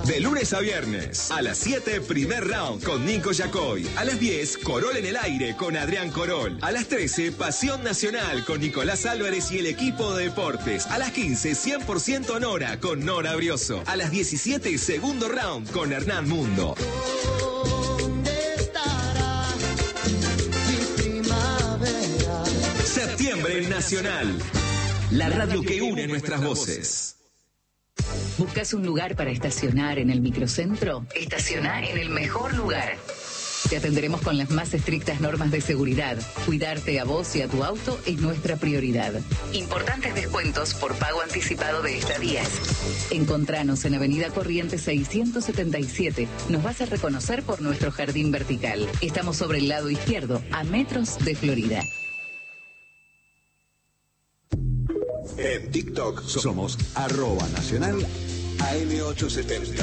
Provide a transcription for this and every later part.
De lunes a viernes, a las 7, primer round con Nico Yacoy. A las 10, Corol en el aire con Adrián Corol. A las 13, Pasión Nacional con Nicolás Álvarez y el equipo de deportes. A las 15, 100% Nora con Nora Brioso. A las 17, segundo round con Hernán Mundo. Septiembre Nacional. La radio que une nuestras voces. ¿Buscas un lugar para estacionar en el microcentro? Estaciona en el mejor lugar. Te atenderemos con las más estrictas normas de seguridad. Cuidarte a vos y a tu auto es nuestra prioridad. Importantes descuentos por pago anticipado de estadías. Encontranos en Avenida Corrientes 677. Nos vas a reconocer por nuestro jardín vertical. Estamos sobre el lado izquierdo, a metros de Florida. En TikTok somos @nacional AM870.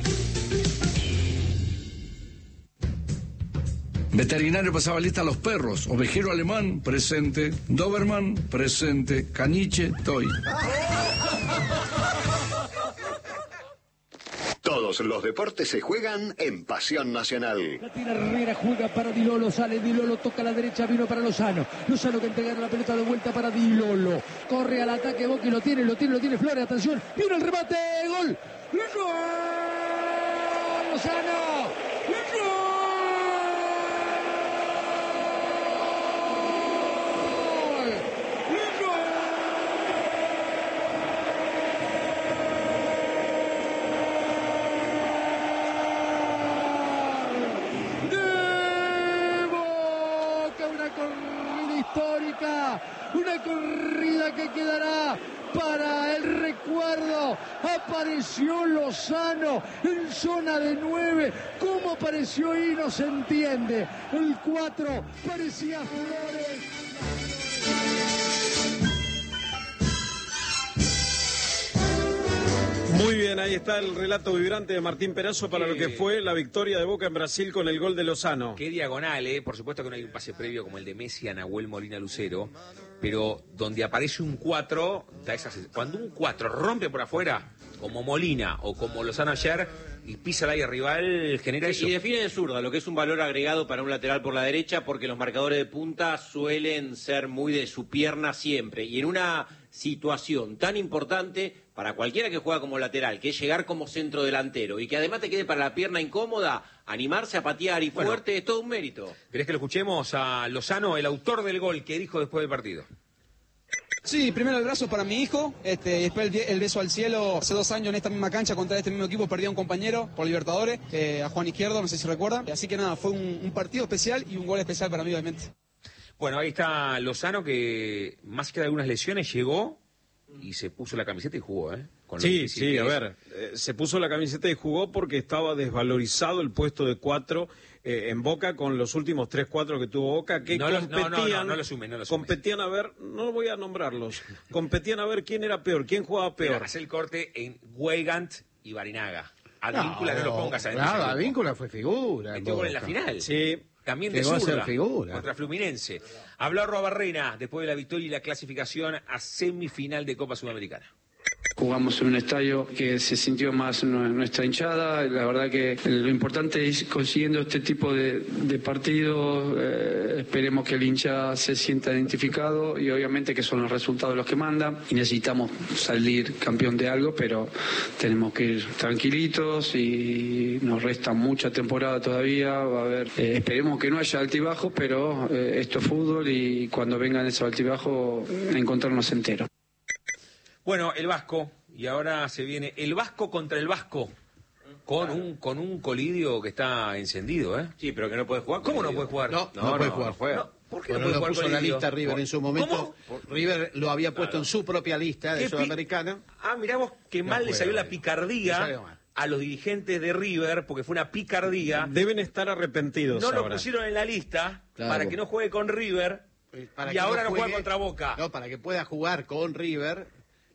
Veterinario pasaba lista a los perros. Ovejero alemán, presente. Doberman, presente. Caniche, toy. Todos los deportes se juegan en Pasión Nacional. La tira Herrera, juega para Di Lolo, sale Di Lolo, toca a la derecha, vino para Lozano. Lozano que entrega la pelota de vuelta para Di Lolo. Corre al ataque, Boqui lo tiene Flores, atención, viene el remate, gol. ¡Gol! Lozano. ¡Gol! Una corrida que quedará para el recuerdo. Apareció Lozano en zona de 9. ¿Cómo apareció ahí? No se entiende. El 4 parecía Flores. Muy bien, ahí está el relato vibrante de Martín Perazo para lo que fue la victoria de Boca en Brasil con el gol de Lozano. Qué diagonal, por supuesto que no hay un pase previo como el de Messi a Nahuel Molina Lucero, pero donde aparece un 4, cuando un 4 rompe por afuera, como Molina o como Lozano ayer, y pisa el área rival, genera eso. Y define de zurda, lo que es un valor agregado para un lateral por la derecha, porque los marcadores de punta suelen ser muy de su pierna siempre, y en una situación tan importante para cualquiera que juega como lateral, que es llegar como centro delantero y que además te quede para la pierna incómoda, animarse a patear y fuerte, es todo un mérito. ¿Querés que lo escuchemos a Lozano, el autor del gol, que dijo después del partido? Sí, primero el abrazo para mi hijo, después el beso al cielo. Hace 2 años en esta misma cancha contra este mismo equipo perdí a un compañero por Libertadores, a Juan Izquierdo, no sé si recuerdan. Así que nada, fue un partido especial y un gol especial para mí, obviamente. Bueno, ahí está Lozano, que más que de algunas lesiones llegó y se puso la camiseta y jugó, Sí, a ver, se puso la camiseta y jugó porque estaba desvalorizado el puesto de 4 en Boca con los últimos 3-4 que tuvo Boca, que no lo sume. Competían a ver, no voy a nombrarlos, competían a ver quién era peor, quién jugaba peor. Hacer el corte en Weigand y Barinaga. Advíncula no lo pongas adentro. Claro, Advíncula fue figura. Metió gol en la final. Sí. También de zurda, contra Fluminense. Habló Arruabarrena después de la victoria y la clasificación a semifinal de Copa Sudamericana. Jugamos en un estadio que se sintió más nuestra hinchada. La verdad que lo importante es consiguiendo este tipo de partidos. Esperemos que el hincha se sienta identificado y obviamente que son los resultados los que mandan. Y necesitamos salir campeón de algo, pero tenemos que ir tranquilitos y nos resta mucha temporada todavía. Va a haber, esperemos que no haya altibajos, pero esto es fútbol y cuando vengan esos altibajos encontrarnos enteros. Bueno, el Vasco, y ahora se viene el Vasco contra el Vasco, con un Colidio que está encendido, Sí, pero que no puede jugar. ¿Cómo no puede jugar? No puede jugar. No, ¿por qué no puede lo jugar puso en la Colidio? lista River en su momento. River lo había puesto en su propia lista de Sudamericana. Mirá vos qué mal le salió la picardía a los dirigentes de River, porque fue una picardía. Deben estar arrepentidos No ahora. lo pusieron en la lista para que no juegue con River y ahora no juega contra Boca. No, para que pueda jugar con River.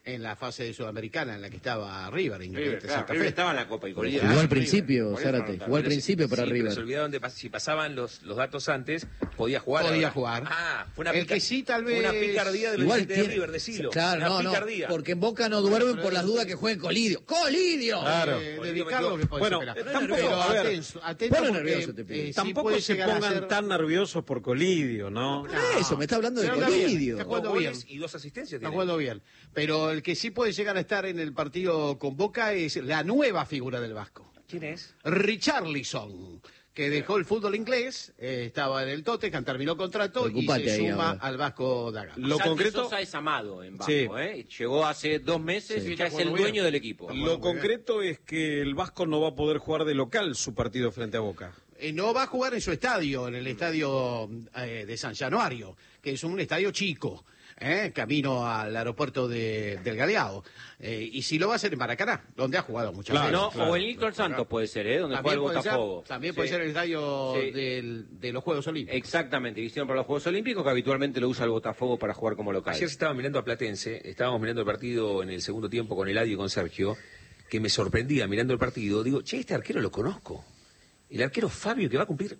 en la fase sudamericana en la que estaba River. Independiente Claro, Santa River Fe. estaba en la Copa y Jugó al principio, Zárate. Jugó al principio para sí, pero River. se olvidaron si pasaban los datos antes, podía jugar. Podía ahora. jugar. Ah, fue una El que sí, tal vez. una picardía de los Igual dirigentes de River, decilo. Claro, una no, picardía. porque en Boca no duermen por las dudas que jueguen Colidio. ¡Colidio! Claro. Dedicarlo que puede Bueno, esperar. tampoco, Pero a ver, atento pone porque, nervioso te pibe. sí Tampoco puede se llegar a pongan ser- tan nerviosos por Colidio, ¿no? Por eso, me está hablando de Pero está bien, Colidio. está Dos jugando bien. goles y 2 asistencias. Está tiene. jugando bien. Pero el que sí puede llegar a estar en el partido con Boca es la nueva figura del Vasco. ¿Quién es? Richarlison, que dejó el fútbol inglés, estaba en el Tottenham, terminó contrato y Preocupate se ahí suma ahora. al Vasco da Gama. Lo Santi concreto, Sosa es amado en Vasco, Sí. Llegó hace 2 meses y ya es el dueño del equipo. lo concreto es que el Vasco no va a poder jugar de local su partido frente a Boca. No va a jugar en su estadio, en el estadio de San Januario, que es un estadio chico, camino al aeropuerto del Galeao. Y sí lo va a hacer en Maracaná, donde ha jugado muchas veces. No, o el Nilton Santos puede ser, donde juega el Botafogo. También puede Sí. ser el estadio Sí. de los Juegos Olímpicos. Exactamente, hicieron para los Juegos Olímpicos, que habitualmente lo usa el Botafogo para jugar como local. Ayer estaba mirando a Platense, estábamos mirando el partido en el segundo tiempo con Eladio y con Sergio, que me sorprendía mirando el partido. Digo, che, este arquero lo conozco. El arquero Fabio, que va a cumplir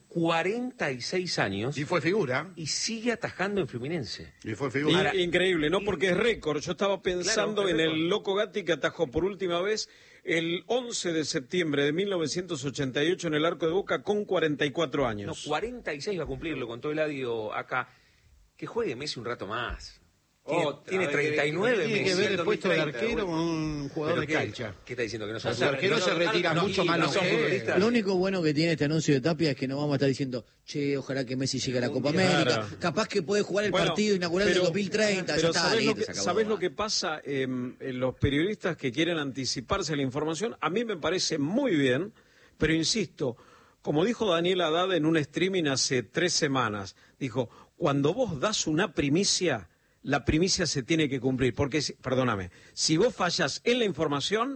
46 años. Y fue figura. Y sigue atajando en Fluminense. Y fue figura. Ahora, Increíble, ¿no? Porque es récord. Yo estaba pensando Claro, en es récord. el Loco Gatti que atajó por última vez el 11 de septiembre de 1988 en el Arco de Boca con 44 No, años. 46 va a cumplir, lo contó Eladio acá. Que juegue Messi un rato más. Tiene Otra, 39 Tiene que Messi. ver el puesto de 2030, arquero con un jugador de ¿Pero qué? cancha. ¿Qué está diciendo? Que no son Los arqueros se retiran mucho más no son longevo. futbolistas. Lo único bueno que tiene este anuncio de Tapia es que no vamos a estar diciendo, che, ojalá que Messi llegue a la Copa América. Claro. Capaz que puede jugar el Bueno, partido inaugural del 2030. Pero ya está, ¿sabés, lo listo, que, se acabó. sabés lo que pasa? Los periodistas que quieren anticiparse a la información, a mí me parece muy bien, pero insisto, como dijo Daniel Haddad en un streaming hace 3 semanas, dijo, cuando vos das una primicia, la primicia se tiene que cumplir, porque, perdóname, si vos fallas en la información,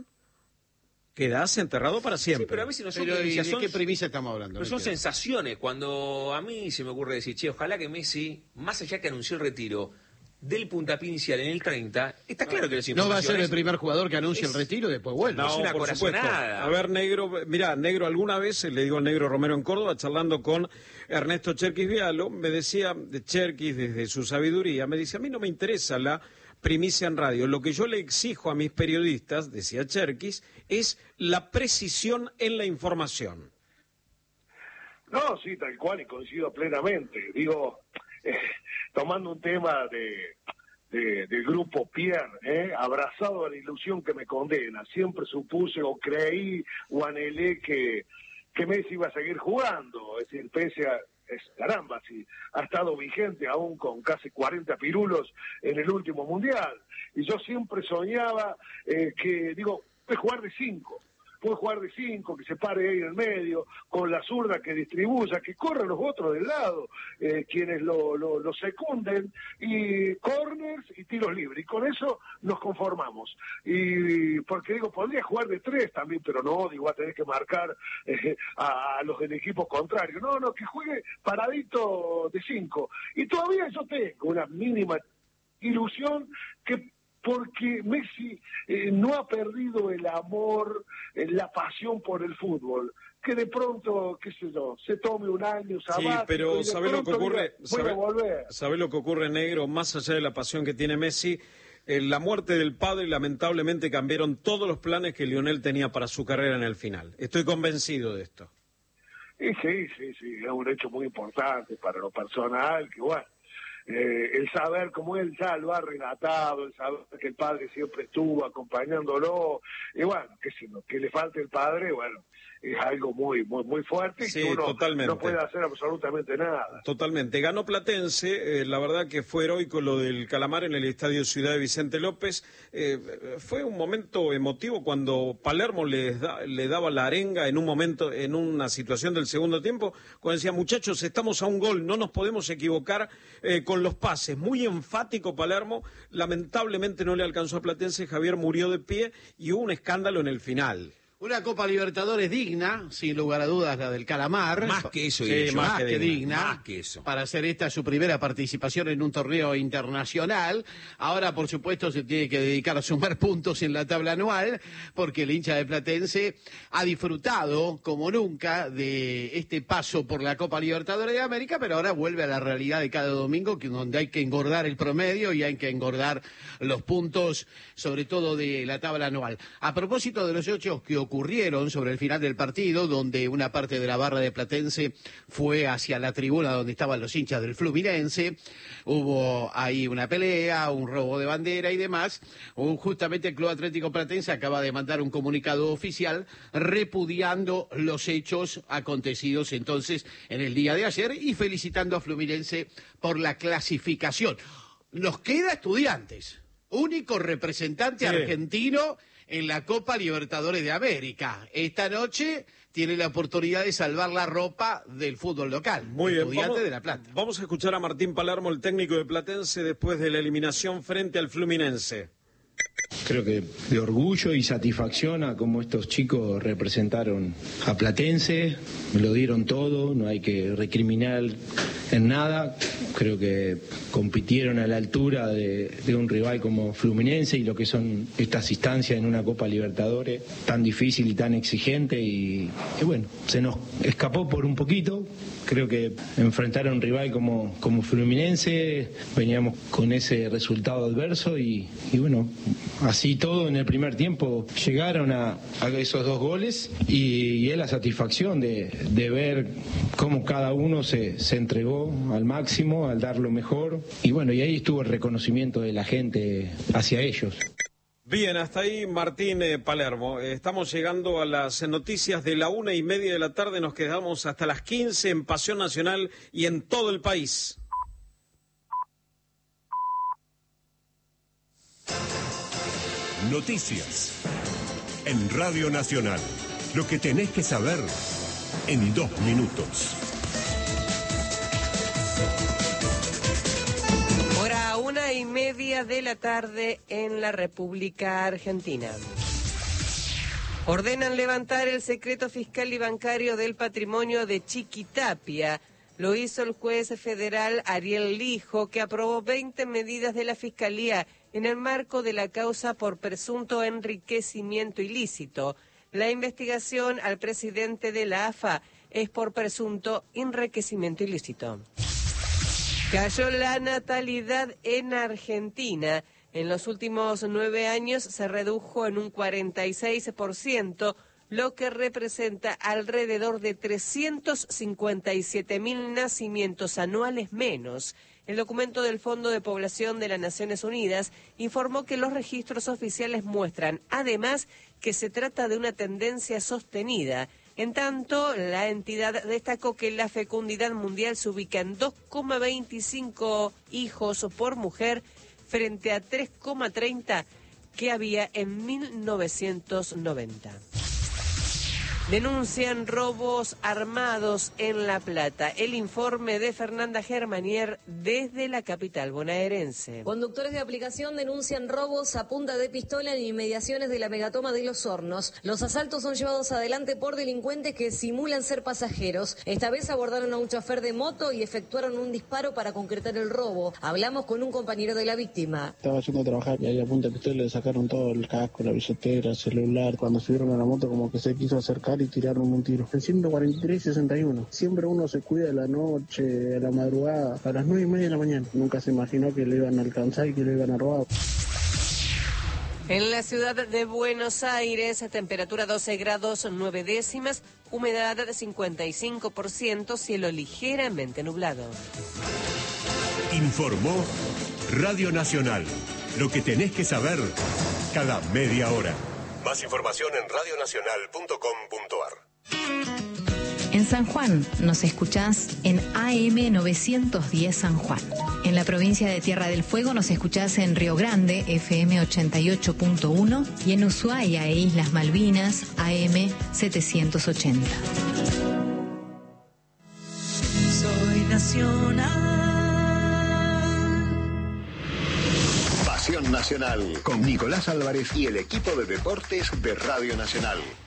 quedás enterrado para siempre. Sí, pero a veces no son Pero, ¿y primicias, de son- qué premisa estamos hablando? Pero son sensaciones. Cuando a mí se me ocurre decir, che, ojalá que Messi, más allá que anunció el retiro del puntapié inicial en el 30, está claro que las No va a ser el informaciones... primer jugador que anuncie el retiro y después vuelve. No, es una por supuesto. corazonada. A ver, Negro, mirá, Negro, alguna vez, le digo al Negro Romero en Córdoba, charlando con Ernesto Cherkis Vialo, me decía, de Cherkis, desde su sabiduría, me dice, a mí no me interesa la primicia en radio, lo que yo le exijo a mis periodistas, decía Cherkis, es la precisión en la información. No, sí, tal cual, y coincido plenamente. Digo, tomando un tema del grupo Pierre, abrazado a la ilusión que me condena, siempre supuse o creí o anhelé que Messi iba a seguir jugando, es decir, pese a, caramba, si ha estado vigente aún con casi 40 pirulos en el último Mundial, y yo siempre soñaba que, digo, puede jugar de 5, que se pare ahí en el medio, con la zurda que distribuya, que corran los otros del lado, quienes lo secunden, y corners y tiros libres, y con eso nos conformamos. Y porque digo, podría jugar de 3 también, pero no, digo, va a tener que marcar a los del equipo contrario. No, que juegue paradito de 5. Y todavía yo tengo una mínima ilusión que porque Messi no ha perdido el amor, la pasión por el fútbol, que de pronto, qué sé yo, se tome un año sabático. Sí, pero ¿sabés lo que ocurre? Voy a volver. ¿Sabés lo que ocurre, Negro? Más allá de la pasión que tiene Messi, la muerte del padre lamentablemente cambiaron todos los planes que Lionel tenía para su carrera en el final. Estoy convencido de esto. Sí, es un hecho muy importante para lo personal, que bueno, el saber como él ya lo ha relatado, el saber que el padre siempre estuvo acompañándolo, y bueno, que le falte el padre, bueno, es algo muy fuerte, Sí, y que uno totalmente. no puede hacer absolutamente nada. Totalmente. Ganó Platense, la verdad que fue heroico lo del Calamar en el Estadio Ciudad de Vicente López. Fue un momento emotivo cuando Palermo le daba la arenga en un momento, en una situación del segundo tiempo, cuando decía, muchachos, estamos a un gol, no nos podemos equivocar con los pases. Muy enfático Palermo, lamentablemente no le alcanzó a Platense, Javier murió de pie y hubo un escándalo en el final. Una Copa Libertadores digna, sin lugar a dudas, la del Calamar. Más que eso, sí, más que digna. Más que eso. Para hacer esta su primera participación en un torneo internacional. Ahora, por supuesto, se tiene que dedicar a sumar puntos en la tabla anual, porque el hincha de Platense ha disfrutado, como nunca, de este paso por la Copa Libertadores de América, pero ahora vuelve a la realidad de cada domingo, donde hay que engordar el promedio y hay que engordar los puntos, sobre todo de la tabla anual. A propósito de los hechos que ocurrieron sobre el final del partido, donde una parte de la barra de Platense fue hacia la tribuna donde estaban los hinchas del Fluminense, hubo ahí una pelea, un robo de bandera y demás. Justamente el Club Atlético Platense acaba de mandar un comunicado oficial repudiando los hechos acontecidos entonces en el día de ayer y felicitando a Fluminense por la clasificación. Nos queda Estudiantes, único representante argentino en la Copa Libertadores de América. Esta noche tiene la oportunidad de salvar la ropa del fútbol local. Muy bien, Estudiantes de La Plata. Vamos a escuchar a Martín Palermo, el técnico de Platense, después de la eliminación frente al Fluminense. Creo que de orgullo y satisfacción a cómo estos chicos representaron a Platense, lo dieron todo, no hay que recriminar en nada. Creo que compitieron a la altura de un rival como Fluminense y lo que son estas instancias en una Copa Libertadores tan difícil y tan exigente y bueno, se nos escapó por un poquito. Creo que enfrentar a un rival como Fluminense, veníamos con ese resultado adverso y bueno, así todo en el primer tiempo llegaron a esos 2 goles y es la satisfacción de ver cómo cada uno se entregó al máximo, al dar lo mejor y bueno, y ahí estuvo el reconocimiento de la gente hacia ellos. Bien, hasta ahí Martín Palermo. Estamos llegando a las noticias de la 1:30 de la tarde. Nos quedamos hasta las 15 en Pasión Nacional y en todo el país. Noticias en Radio Nacional. Lo que tenés que saber en 2 minutos. Hora 1:30 de la tarde en la República Argentina. Ordenan levantar el secreto fiscal y bancario del patrimonio de Chiquitapia. Lo hizo el juez federal Ariel Lijo, que aprobó 20 medidas de la Fiscalía en el marco de la causa por presunto enriquecimiento ilícito. La investigación al presidente de la AFA es por presunto enriquecimiento ilícito. Cayó la natalidad en Argentina. En los últimos 9 años se redujo en un 46%, lo que representa alrededor de 357.000 nacimientos anuales menos. El documento del Fondo de Población de las Naciones Unidas informó que los registros oficiales muestran, además, que se trata de una tendencia sostenida. En tanto, la entidad destacó que la fecundidad mundial se ubica en 2,25 hijos por mujer frente a 3,30 que había en 1990. Denuncian robos armados en La Plata. El informe de Fernanda Germanier desde la capital bonaerense. Conductores de aplicación denuncian robos a punta de pistola en inmediaciones de la megatoma de Los Hornos. Los asaltos son llevados adelante por delincuentes que simulan ser pasajeros. Esta vez abordaron a un chofer de moto y efectuaron un disparo para concretar el robo. Hablamos con un compañero de la víctima. Estaba haciendo trabajar y ahí a punta de pistola le sacaron todo el casco, la billetera, el celular. Cuando subieron a la moto como que se quiso acercar y tiraron un tiro. El 143-61. Siempre uno se cuida de la noche, a la madrugada, a las 9:30 de la mañana. Nunca se imaginó que le iban a alcanzar y que le iban a robar. En la ciudad de Buenos Aires, temperatura 12 grados 9 décimas, humedad de 55%, cielo ligeramente nublado. Informó Radio Nacional. Lo que tenés que saber cada media hora. Más información en radionacional.com.ar. En San Juan nos escuchás en AM 910 San Juan. En la provincia de Tierra del Fuego nos escuchás en Río Grande, FM 88.1, y en Ushuaia e Islas Malvinas, AM 780. Soy nacional. Pasión Nacional con Nicolás Álvarez y el equipo de deportes de Radio Nacional.